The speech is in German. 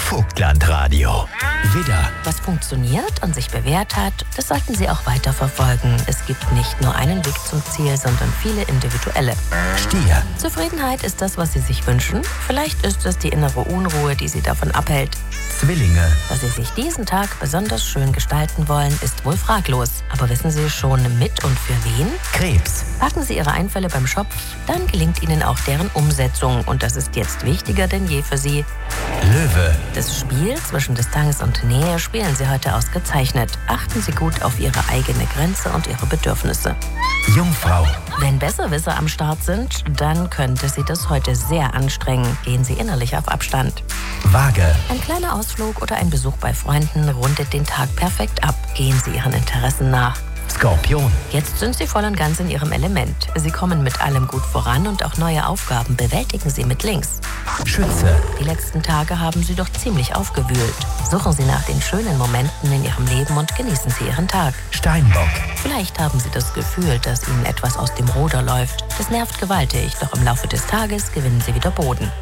Vogtlandradio. Widder, Was funktioniert und sich bewährt hat, das sollten Sie auch weiterverfolgen. Es gibt nicht nur einen Weg zum Ziel, sondern viele individuelle. Stier, Zufriedenheit ist das, was Sie sich wünschen. Vielleicht ist es die innere Unruhe, die Sie davon abhält. Zwillinge, Dass Sie sich diesen Tag besonders schön gestalten wollen, ist wohl fraglos. Aber wissen Sie schon mit und für wen? Krebs, Packen Sie Ihre Einfälle beim Schopf, dann gelingt Ihnen auch deren Umsetzung. Und das ist jetzt wichtiger denn je für Sie. Löwe, Das Spiel zwischen Distanz und Nähe spielen Sie heute ausgezeichnet. Achten Sie gut auf Ihre eigene Grenze und Ihre Bedürfnisse. Jungfrau, Wenn Besserwisser am Start sind, dann könnte Sie das heute sehr anstrengen. Gehen Sie innerlich auf Abstand. Waage, Ein kleiner Ausflug oder ein Besuch bei Freunden rundet den Tag perfekt ab. Gehen Sie Ihren Interessen nach. Skorpion, Jetzt sind Sie voll und ganz in Ihrem Element. Sie kommen mit allem gut voran und auch neue Aufgaben bewältigen Sie mit links. Schütze, Die letzten Tage haben Sie doch ziemlich aufgewühlt. Suchen Sie nach den schönen Momenten in Ihrem Leben und genießen Sie Ihren Tag. Steinbock, Vielleicht haben Sie das Gefühl, dass Ihnen etwas aus dem Ruder läuft. Das nervt gewaltig, doch im Laufe des Tages gewinnen Sie wieder Boden.